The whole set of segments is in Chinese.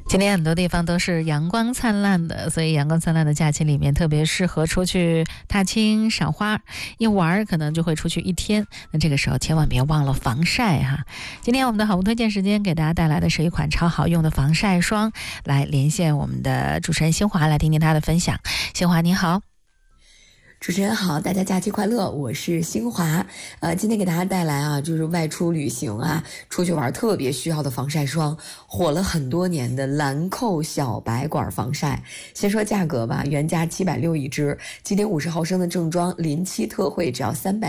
今天很多地方都是阳光灿烂的，所以阳光灿烂的假期里面特别适合出去踏青赏花，一玩可能就会出去一天，那这个时候千万别忘了防晒哈。今天我们的好物推荐时间给大家带来的是一款超好用的防晒霜，来连线我们的主持人新华，来听听她的分享。新华你好。 主持人好，大家假期快乐，我是新华。今天给大家带来就是外出旅行出去玩特别需要的防晒霜，火了很多年的兰蔻小白管防晒。先说价格吧，原价760一支，今天50毫升的正装临期特惠只要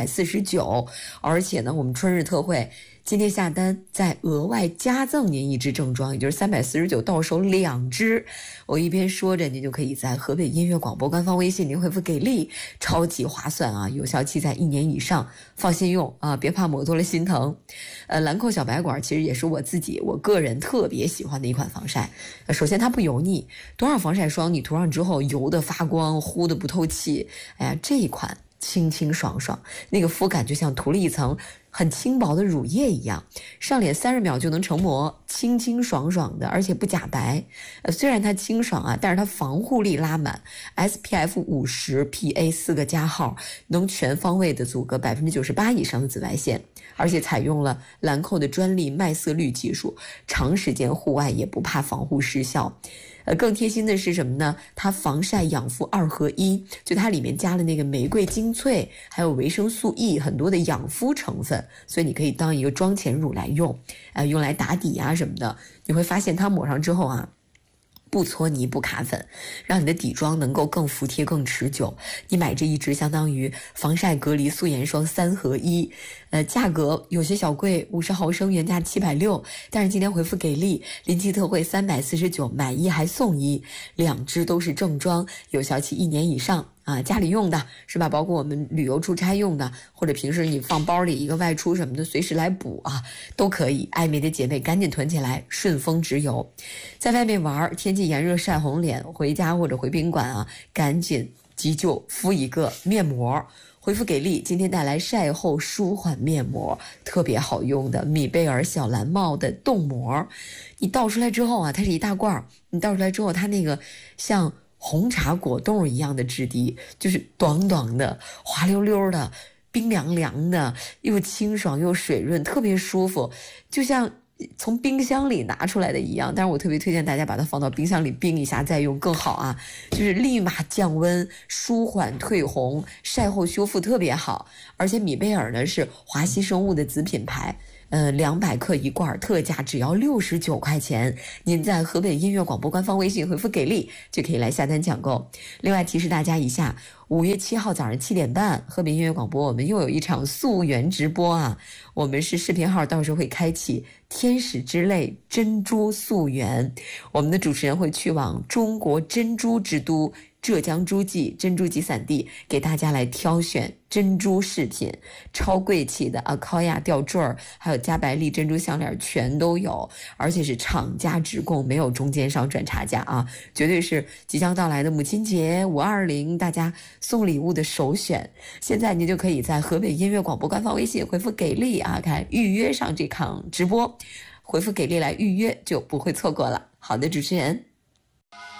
349，而且呢，我们春日特惠。今天下单再额外加赠您一支正装，也就是349到手2支。我一边说着，您就可以在河北音乐广播官方微信您回复给力，超级划算有效期在1年以上，放心用别怕抹多了心疼。兰蔻小白管其实也是我个人特别喜欢的一款防晒。首先它不油腻，多少防晒霜你涂上之后油的发光，糊的不透气，这一款清清爽爽，那个肤感就像涂了一层很轻薄的乳液一样，上脸30秒就能成膜，清清爽爽的，而且不假白。虽然它清爽但是它防护力拉满 ，SPF 50 PA 4个加号，能全方位的阻隔98%以上的紫外线，而且采用了兰蔻的专利麦色绿技术，长时间户外也不怕防护失效。更贴心的是什么呢？它防晒养肤2合1，就它里面加了那个玫瑰精粹，还有维生素 E 很多的养肤成分，所以你可以当一个妆前乳来用，用来打底什么的。你会发现它抹上之后不搓泥不卡粉，让你的底妆能够更服帖更持久。你买这一支相当于防晒隔离素颜霜3合1，价格有些小贵，50毫升原价760，但是今天回复给力，临期特惠349，买1还送1，2支都是正装，有效期1年以上。家里用的是吧？包括我们旅游出差用的，或者平时你放包里一个外出什么的，随时来补都可以。爱美的姐妹赶紧囤起来，顺丰直邮。在外面玩，天气炎热晒红脸，回家或者回宾馆赶紧急救敷一个面膜。回复给力，今天带来晒后舒缓面膜，特别好用的米贝尔小蓝帽的冻膜。你倒出来之后它是一大罐，你倒出来之后，它那个像红茶果冻一样的质地，就是短短的滑溜溜的冰凉凉的，又清爽又水润，特别舒服，就像从冰箱里拿出来的一样。但是我特别推荐大家把它放到冰箱里冰一下再用更好就是立马降温舒缓退红，晒后修复特别好。而且米贝尔呢是华西生物的子品牌，200克一罐，特价只要69块钱。您在河北音乐广播官方微信回复给力就可以来下单抢购。另外提示大家一下，5月7号早上7点半，河北音乐广播我们又有一场溯源直播我们是视频号，到时候会开启天使之泪珍珠溯源，我们的主持人会去往中国珍珠之都浙江诸暨珍珠集散地，给大家来挑选珍珠饰品，超贵气的Akoya 吊坠儿，还有加白利珍珠项链全都有，而且是厂家直供，没有中间商转差价绝对是即将到来的母亲节520大家送礼物的首选。现在您就可以在河北音乐广播官方微信回复给力看预约上这场直播，回复给力来预约就不会错过了。好的，主持人。